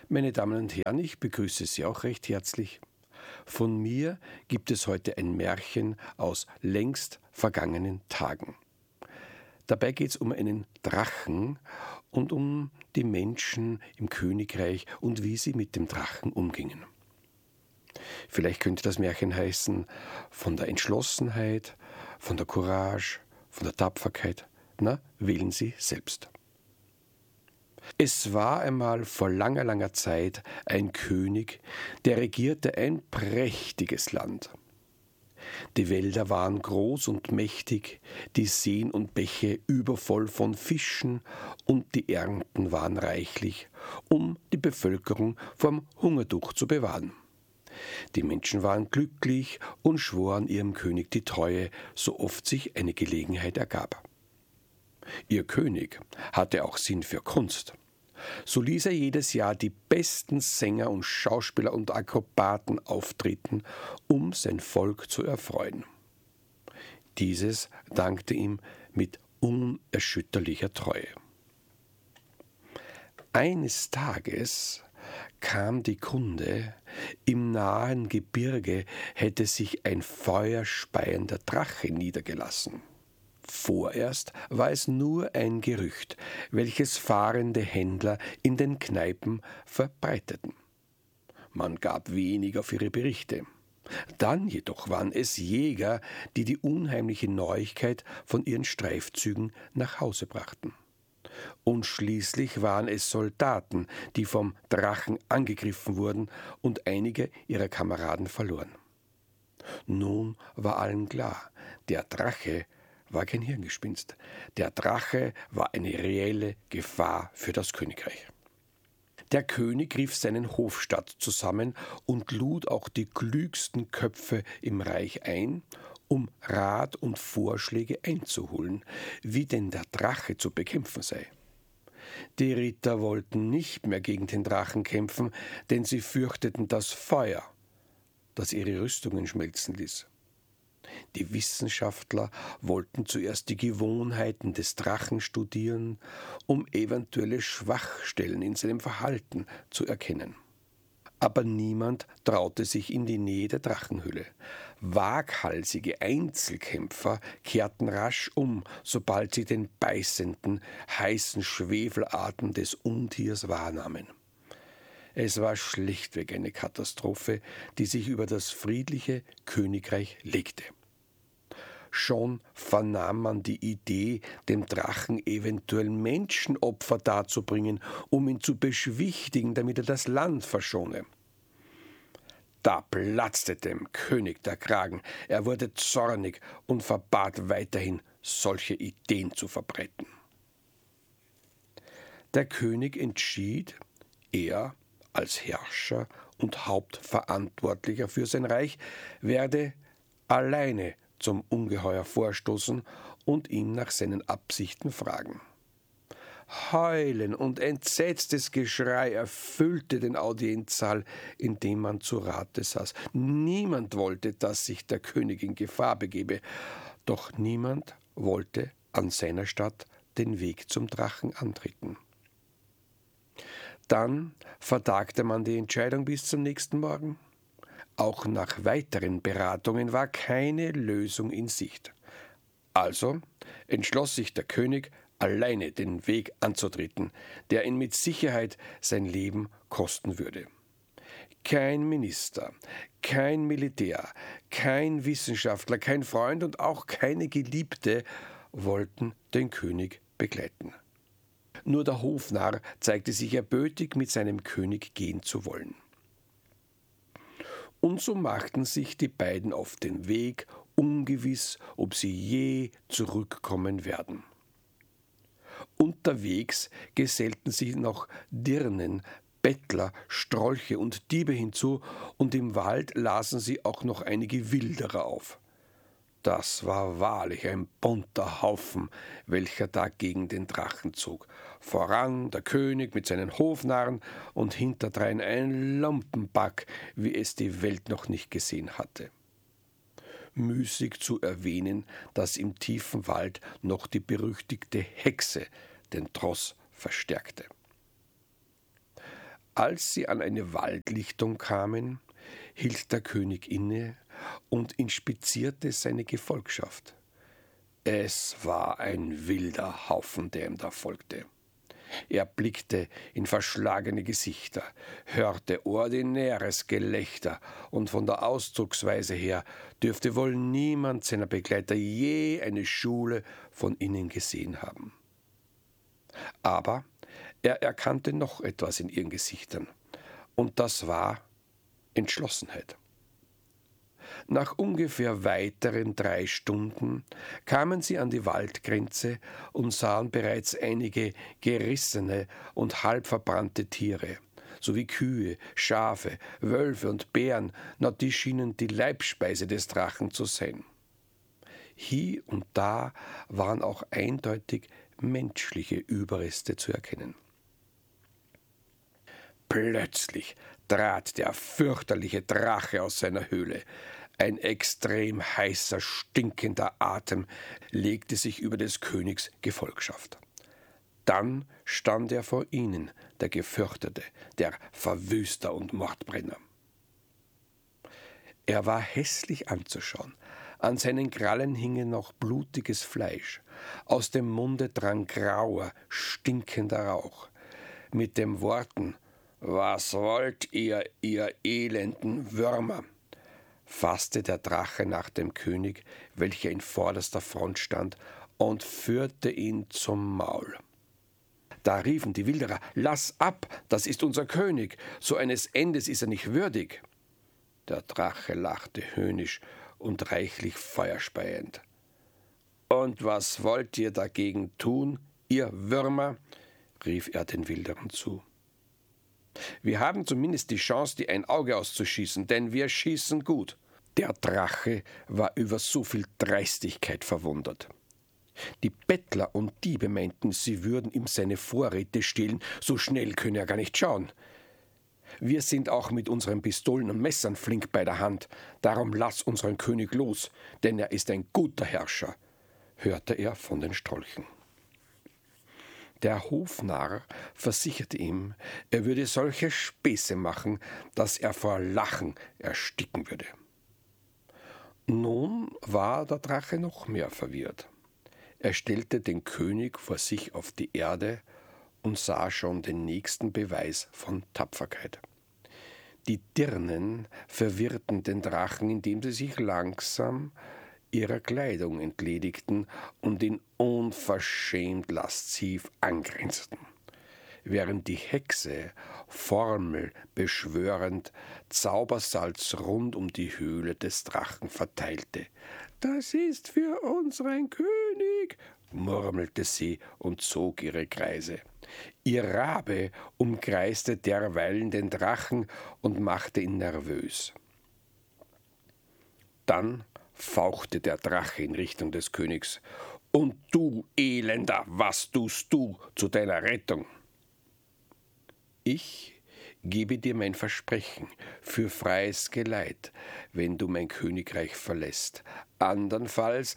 Meine Damen und Herren, ich begrüße Sie auch recht herzlich. Von mir gibt es heute ein Märchen aus längst vergangenen Tagen. Dabei geht es um einen Drachen und um die Menschen im Königreich und wie sie mit dem Drachen umgingen. Vielleicht könnte das Märchen heißen von der Entschlossenheit, von der Courage, von der Tapferkeit. Na, wählen Sie selbst. Es war einmal vor langer, langer Zeit ein König, der regierte ein prächtiges Land. Die Wälder waren groß und mächtig, die Seen und Bäche übervoll von Fischen und die Ernten waren reichlich, um die Bevölkerung vom Hungertuch zu bewahren. Die Menschen waren glücklich und schworen ihrem König die Treue, so oft sich eine Gelegenheit ergab. Ihr König hatte auch Sinn für Kunst. So ließ er jedes Jahr die besten Sänger und Schauspieler und Akrobaten auftreten, um sein Volk zu erfreuen. Dieses dankte ihm mit unerschütterlicher Treue. Eines Tages kam die Kunde, im nahen Gebirge hätte sich ein feuerspeiender Drache niedergelassen. Vorerst war es nur ein Gerücht, welches fahrende Händler in den Kneipen verbreiteten. Man gab wenig auf ihre Berichte. Dann jedoch waren es Jäger, die die unheimliche Neuigkeit von ihren Streifzügen nach Hause brachten. Und schließlich waren es Soldaten, die vom Drachen angegriffen wurden und einige ihrer Kameraden verloren. Nun war allen klar, der Drache war kein Hirngespinst. Der Drache war eine reelle Gefahr für das Königreich. Der König rief seinen Hofstaat zusammen und lud auch die klügsten Köpfe im Reich ein, um Rat und Vorschläge einzuholen, wie denn der Drache zu bekämpfen sei. Die Ritter wollten nicht mehr gegen den Drachen kämpfen, denn sie fürchteten das Feuer, das ihre Rüstungen schmelzen ließ. Die Wissenschaftler wollten zuerst die Gewohnheiten des Drachen studieren, um eventuelle Schwachstellen in seinem Verhalten zu erkennen. Aber niemand traute sich in die Nähe der Drachenhöhle. Waghalsige Einzelkämpfer kehrten rasch um, sobald sie den beißenden, heißen Schwefelatem des Untiers wahrnahmen. Es war schlichtweg eine Katastrophe, die sich über das friedliche Königreich legte. Schon vernahm man die Idee, dem Drachen eventuell Menschenopfer darzubringen, um ihn zu beschwichtigen, damit er das Land verschone. Da platzte dem König der Kragen. Er wurde zornig und verbat weiterhin, solche Ideen zu verbreiten. Der König entschied, er als Herrscher und Hauptverantwortlicher für sein Reich werde alleine zum Ungeheuer vorstoßen und ihn nach seinen Absichten fragen. Heulen und entsetztes Geschrei erfüllte den Audienzsaal, in dem man zu Rate saß. Niemand wollte, dass sich der König in Gefahr begebe, doch niemand wollte an seiner Stadt den Weg zum Drachen antreten. Dann vertagte man die Entscheidung bis zum nächsten Morgen. Auch nach weiteren Beratungen war keine Lösung in Sicht. Also entschloss sich der König, alleine den Weg anzutreten, der ihn mit Sicherheit sein Leben kosten würde. Kein Minister, kein Militär, kein Wissenschaftler, kein Freund und auch keine Geliebte wollten den König begleiten. Nur der Hofnarr zeigte sich erbötig, mit seinem König gehen zu wollen. Und so machten sich die beiden auf den Weg, ungewiss, ob sie je zurückkommen werden. Unterwegs gesellten sich noch Dirnen, Bettler, Strolche und Diebe hinzu, und im Wald lasen sie auch noch einige Wilderer auf. Das war wahrlich ein bunter Haufen, welcher da gegen den Drachen zog. Voran der König mit seinen Hofnarren und hinterdrein ein Lumpenpack, wie es die Welt noch nicht gesehen hatte. Müßig zu erwähnen, dass im tiefen Wald noch die berüchtigte Hexe den Tross verstärkte. Als sie an eine Waldlichtung kamen, hielt der König inne und inspizierte seine Gefolgschaft. Es war ein wilder Haufen, der ihm da folgte. Er blickte in verschlagene Gesichter, hörte ordinäres Gelächter, und von der Ausdrucksweise her dürfte wohl niemand seiner Begleiter je eine Schule von ihnen gesehen haben. Aber er erkannte noch etwas in ihren Gesichtern, und das war Entschlossenheit. Nach ungefähr weiteren 3 Stunden kamen sie an die Waldgrenze und sahen bereits einige gerissene und halb verbrannte Tiere, sowie Kühe, Schafe, Wölfe und Bären, die schienen die Leibspeise des Drachen zu sein. Hier und da waren auch eindeutig menschliche Überreste zu erkennen. Plötzlich trat der fürchterliche Drache aus seiner Höhle. Ein extrem heißer, stinkender Atem legte sich über des Königs Gefolgschaft. Dann stand er vor ihnen, der Gefürchtete, der Verwüster und Mordbrenner. Er war hässlich anzuschauen. An seinen Krallen hing noch blutiges Fleisch. Aus dem Munde drang grauer, stinkender Rauch. Mit den Worten: »Was wollt ihr, ihr elenden Würmer?« fasste der Drache nach dem König, welcher in vorderster Front stand, und führte ihn zum Maul. Da riefen die Wilderer: »Lass ab, das ist unser König, so eines Endes ist er nicht würdig.« Der Drache lachte höhnisch und reichlich feuerspeiend. »Und was wollt ihr dagegen tun, ihr Würmer?« rief er den Wilderern zu. »Wir haben zumindest die Chance, dir ein Auge auszuschießen, denn wir schießen gut.« Der Drache war über so viel Dreistigkeit verwundert. Die Bettler und Diebe meinten, sie würden ihm seine Vorräte stehlen, so schnell könne er gar nicht schauen. »Wir sind auch mit unseren Pistolen und Messern flink bei der Hand, darum lass unseren König los, denn er ist ein guter Herrscher«, hörte er von den Strolchen. Der Hofnarr versicherte ihm, er würde solche Späße machen, dass er vor Lachen ersticken würde. Nun war der Drache noch mehr verwirrt. Er stellte den König vor sich auf die Erde und sah schon den nächsten Beweis von Tapferkeit. Die Dirnen verwirrten den Drachen, indem sie sich langsam ihrer Kleidung entledigten und ihn unverschämt lasziv angrenzten, während die Hexe, formelbeschwörend, Zaubersalz rund um die Höhle des Drachen verteilte. »Das ist für unseren König«, murmelte sie und zog ihre Kreise. Ihr Rabe umkreiste derweilen den Drachen und machte ihn nervös. Dann fauchte der Drache in Richtung des Königs. »Und du, Elender, was tust du zu deiner Rettung?« »Ich gebe dir mein Versprechen für freies Geleit, wenn du mein Königreich verlässt. Andernfalls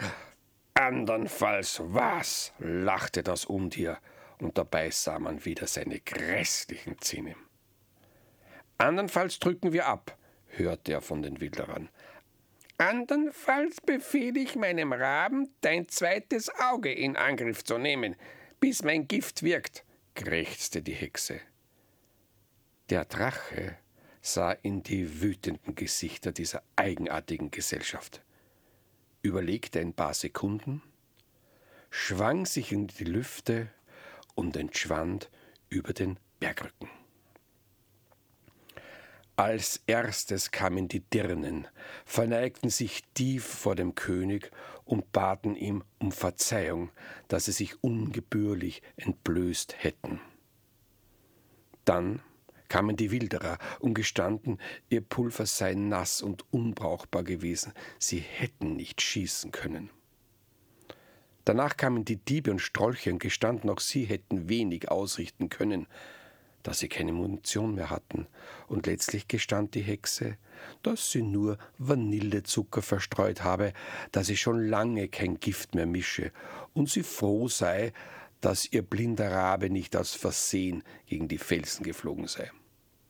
was?« lachte das Untier, und dabei sah man wieder seine grässlichen Zähne. »Andernfalls drücken wir ab«, hörte er von den Wilderern. »Andernfalls befehle ich meinem Raben, dein zweites Auge in Angriff zu nehmen, bis mein Gift wirkt«, krächzte die Hexe. Der Drache sah in die wütenden Gesichter dieser eigenartigen Gesellschaft, überlegte ein paar Sekunden, schwang sich in die Lüfte und entschwand über den Bergrücken. Als erstes kamen die Dirnen, verneigten sich tief vor dem König und baten ihm um Verzeihung, dass sie sich ungebührlich entblößt hätten. Dann kamen die Wilderer und gestanden, ihr Pulver sei nass und unbrauchbar gewesen, sie hätten nicht schießen können. Danach kamen die Diebe und Strolche und gestanden, auch sie hätten wenig ausrichten können, da sie keine Munition mehr hatten, und letztlich gestand die Hexe, dass sie nur Vanillezucker verstreut habe, da sie schon lange kein Gift mehr mische, und sie froh sei, dass ihr blinder Rabe nicht aus Versehen gegen die Felsen geflogen sei.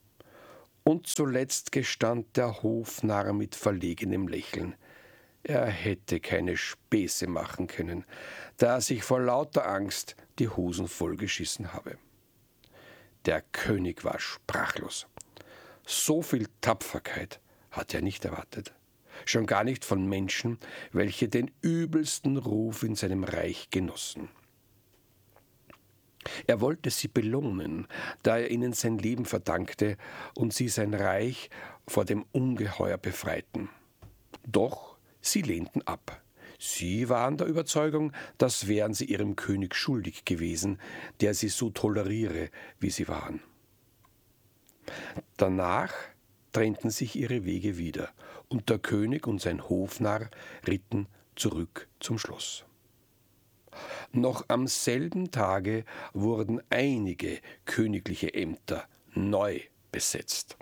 Und zuletzt gestand der Hofnarr mit verlegenem Lächeln, er hätte keine Späße machen können, da er sich vor lauter Angst die Hosen vollgeschissen habe. Der König war sprachlos. So viel Tapferkeit hatte er nicht erwartet. Schon gar nicht von Menschen, welche den übelsten Ruf in seinem Reich genossen. Er wollte sie belohnen, da er ihnen sein Leben verdankte und sie sein Reich vor dem Ungeheuer befreiten. Doch sie lehnten ab. Sie waren der Überzeugung, das wären sie ihrem König schuldig gewesen, der sie so toleriere, wie sie waren. Danach trennten sich ihre Wege wieder, und der König und sein Hofnarr ritten zurück zum Schloss. Noch am selben Tage wurden einige königliche Ämter neu besetzt.